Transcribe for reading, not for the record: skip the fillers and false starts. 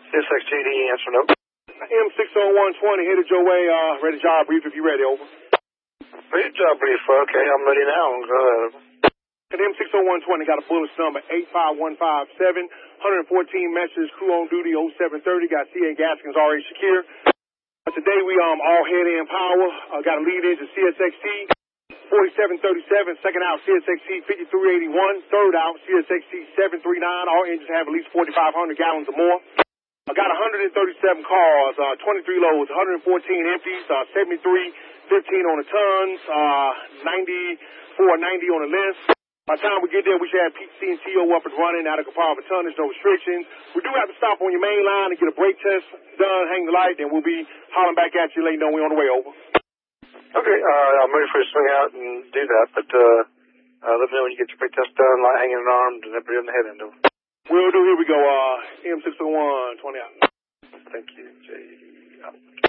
CSXTD, answer no. M60120, headed your way, ready job brief if you're ready, over. Ready job brief, okay, I'm ready now. Go ahead. And M60120 got a bullet number 85157, 114 messages, crew on duty 0730, got CA Gaskins already secure. Today we all head in power, got a lead engine CSXT 4737, second out CSXT 5381, third out CSXT 739, all engines have at least 4,500 gallons or more. I got 137 cars, 23 loads, 114 empties, 73, 15 on the tons, 94, 90 on the list. By the time we get there, we should have PC and TO up and running, out of compartment tonnage, no restrictions. We do have to stop on your main line and get a brake test done, hang the light, and we'll be hollering back at you, letting you know we're on the way, over. Okay, I'm ready for you to swing out and do that, but let me know when you get your brake test done, light hanging and armed, and everybody on the head end, over. Will do. Here we go. M601, 20 out. Thank you, Jay. Out.